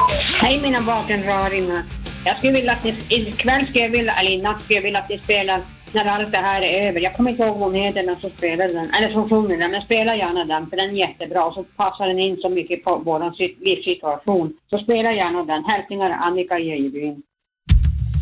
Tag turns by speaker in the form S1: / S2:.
S1: Hej mina vakenraringar. Jag skulle vilja att ikväll eller i natt skulle jag vilja att ni spelar När allt det här är över. Jag kommer inte ihåg vad hon heter när som spelar den. Eller som sjunger den, men spela gärna den för den är jättebra. Och så passar den in så mycket på vår livssituation. Så spela gärna den. Hälsningar Annika i Ejebyn.